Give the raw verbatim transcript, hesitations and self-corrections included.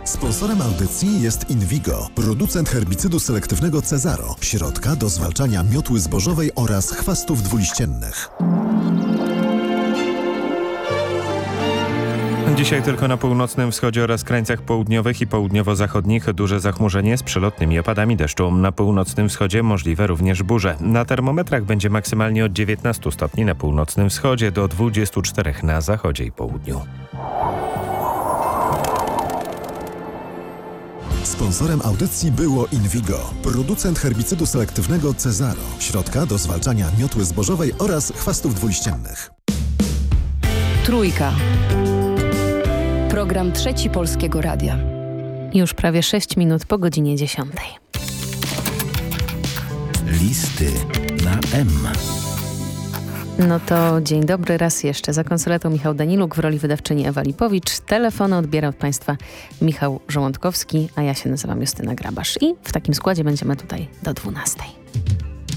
Sponsorem audycji jest Invigo, producent herbicydu selektywnego Cezaro, środka do zwalczania miotły zbożowej oraz chwastów dwuliściennych. Dzisiaj tylko na północnym wschodzie oraz krańcach południowych i południowo-zachodnich duże zachmurzenie z przelotnymi opadami deszczu. Na północnym wschodzie możliwe również burze. Na termometrach będzie maksymalnie od dziewiętnastu stopni na północnym wschodzie do dwudziestu czterech na zachodzie i południu. Sponsorem audycji było Invigo, producent herbicydu selektywnego Cezaro, środka do zwalczania miotły zbożowej oraz chwastów dwuliściennych. Trójka. Program Trzeci Polskiego Radia. Już prawie sześć minut po godzinie dziesiątej. Listy na M. No to dzień dobry raz jeszcze. Za konsoletą Michał Daniluk, w roli wydawczyni Ewa Lipowicz. Telefony odbiera od Państwa Michał Żołądkowski, a ja się nazywam Justyna Grabasz. I w takim składzie będziemy tutaj do dwunastej.